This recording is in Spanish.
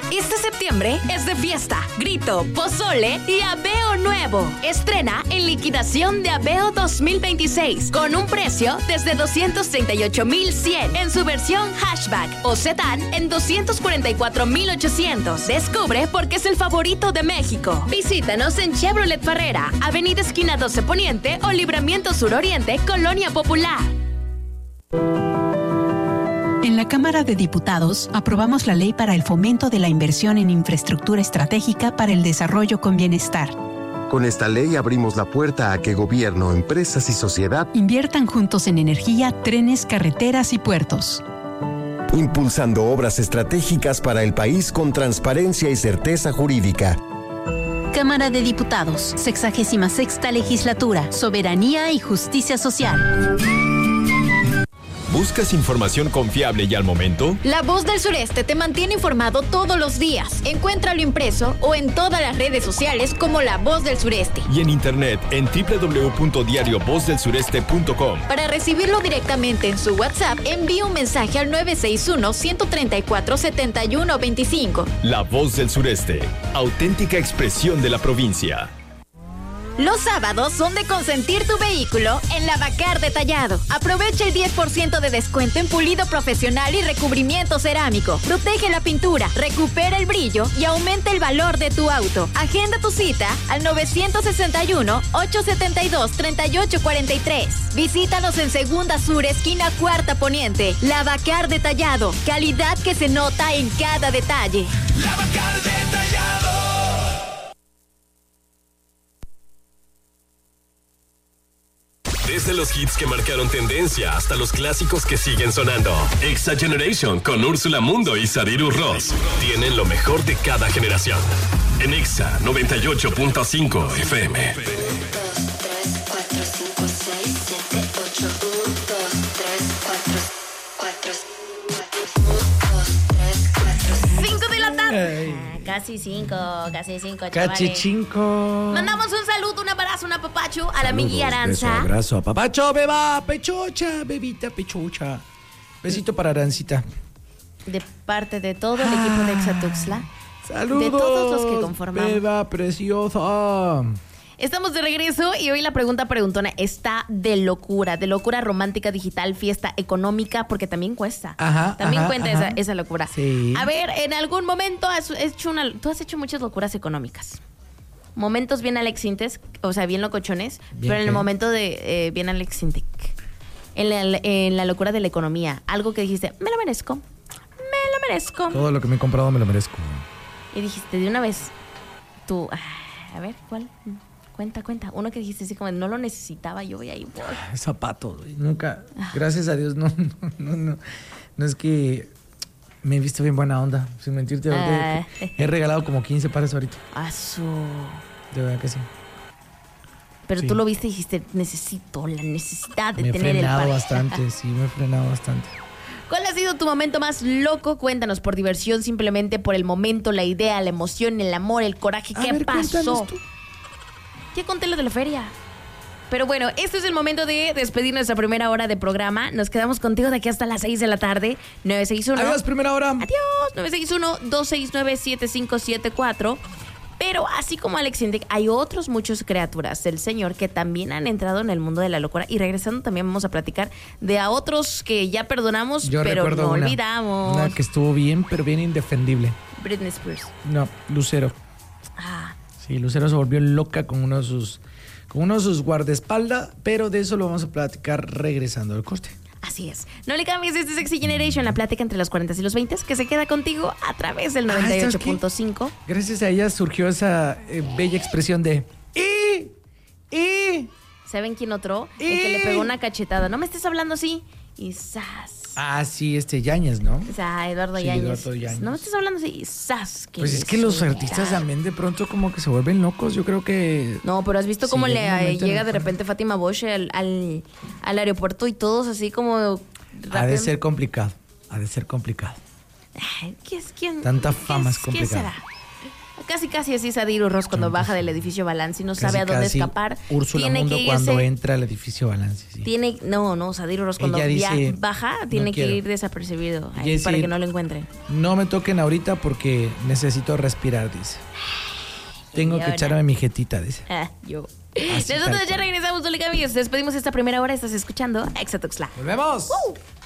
Este septiembre es de fiesta, grito, pozole y Aveo nuevo. Estrena en liquidación de Aveo 2026 con un precio desde 238,100 en su versión hatchback o sedán en 244,800. Descubre por qué es el favorito de México. Visítanos en Chevrolet Farrera, Avenida Esquina 12 Poniente o Libramiento Suroriente, Colonia Popular. En la Cámara de Diputados aprobamos la ley para el fomento de la inversión en infraestructura estratégica para el desarrollo con bienestar. Con esta ley abrimos la puerta a que gobierno, empresas y sociedad inviertan juntos en energía, trenes, carreteras y puertos. Impulsando obras estratégicas para el país con transparencia y certeza jurídica. Cámara de Diputados, 66ª Legislatura, Soberanía y Justicia Social. ¿Buscas información confiable y al momento? La Voz del Sureste te mantiene informado todos los días. Encuéntralo impreso o en todas las redes sociales como La Voz del Sureste. Y en internet en www.diariovozdelsureste.com. Para recibirlo directamente en su WhatsApp, envíe un mensaje al 961-134-7125. La Voz del Sureste, auténtica expresión de la provincia. Los sábados son de consentir tu vehículo en Lavacar Detallado. Aprovecha el 10% de descuento en pulido profesional y recubrimiento cerámico. Protege la pintura, recupera el brillo y aumenta el valor de tu auto. Agenda tu cita al 961-872-3843. Visítanos en Segunda Sur, esquina Cuarta Poniente. Lavacar Detallado. Calidad que se nota en cada detalle. Lavacar Detallado. Desde los hits que marcaron tendencia hasta los clásicos que siguen sonando. Exa Generation con Úrsula Mundo y Sadiru Ross tienen lo mejor de cada generación. En Exa 98.5 FM. 5 de la tarde. Casi 5, chavales. Casi 5. Mandamos un saludo, un abrazo, un apapacho a la Migui Aranza. Un abrazo a papacho, beba, pechocha, bebita, pechocha. Besito para Arancita. De parte de todo el equipo de Exa Tuxtla. Saludos. De todos los que conforman. Beba preciosa. Estamos de regreso y hoy la pregunta preguntona está de locura romántica, digital, fiesta económica, porque también cuesta. También cuenta esa locura. Sí. A ver, en algún momento tú has hecho muchas locuras económicas. Momentos bien Alexintes, o sea, bien locochones, bien, pero en el momento de bien Alexintec. En la locura de la economía, algo que dijiste, me lo merezco. Todo lo que me he comprado me lo merezco. Y dijiste de una vez, tú, a ver, ¿cuál? Cuenta. Uno que dijiste así como, no lo necesitaba, yo voy ahí. Voy. Zapatos, nunca. Gracias a Dios, no es que me he visto bien buena onda. Sin mentirte, he regalado como 15 pares ahorita. De verdad que sí. Pero sí. Tú lo viste y dijiste, necesito la necesidad de me tener el par. me he frenado bastante. ¿Cuál ha sido tu momento más loco? Cuéntanos, por diversión, simplemente por el momento, la idea, la emoción, el amor, el coraje. ¿Qué pasó? Ya conté lo de la feria. Pero bueno, este es el momento de despedir nuestra primera hora de programa. Nos quedamos contigo de aquí hasta las 6 de la tarde. 961. Adiós, primera hora. Adiós. 961-269-7574. Pero así como Alex Intec, hay otros muchos criaturas del Señor que también han entrado en el mundo de la locura. Y regresando también vamos a platicar de a otros que ya perdonamos, pero no olvidamos. Una que estuvo bien, pero bien indefendible. Britney Spears. No, Lucero. Sí, Lucero se volvió loca con uno de sus guardaespaldas, pero de eso lo vamos a platicar regresando al corte. Así es. No le cambies, este es Sexy Generation, la plática entre los 40 y los 20 que se queda contigo a través del 98.5. Gracias a ella surgió esa bella expresión de ¿Saben quién otro? El que le pegó una cachetada. No me estés hablando así. Y ¡zas! Sí, Yáñez, ¿no? O sea, Eduardo Yáñez. No me estés hablando así. ¡Zas! Pues es que los artistas también de pronto como que se vuelven locos. Yo creo que... No, pero ¿has visto cómo le llega de repente Fátima Bosch al aeropuerto y todos así como... Ha de ser complicado. ¿Quién? Tanta fama es complicada. ¿Quién será? Casi así Sadiru Ross cuando baja del edificio Balance y no sabe a dónde escapar. Úrsula Mundo cuando entra al edificio Balance. Sí. No, Sadiru Ross cuando baja tiene que ir desapercibido ahí para que no lo encuentren. No me toquen ahorita porque necesito respirar, dice. Tengo que echarme mi jetita, dice. Nosotros ya regresamos, Dole Cambios. Despedimos esta primera hora. Estás escuchando Exa Tuxtla. ¡Volvemos!